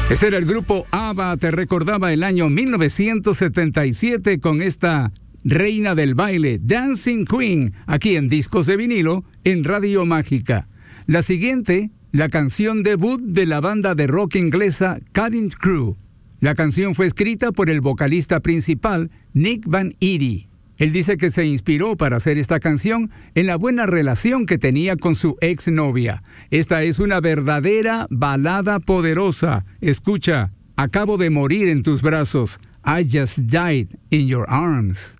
Ese era el grupo ABBA, te recordaba el año 1977 con esta reina del baile, Dancing Queen, aquí en Discos de Vinilo, en Radio Mágica. La siguiente, la canción debut de la banda de rock inglesa Cutting Crew. La canción fue escrita por el vocalista principal, Nick Van Eede. Él dice que se inspiró para hacer esta canción en la buena relación que tenía con su exnovia. Esta es una verdadera balada poderosa. Escucha, acabo de morir en tus brazos. I just died in your arms.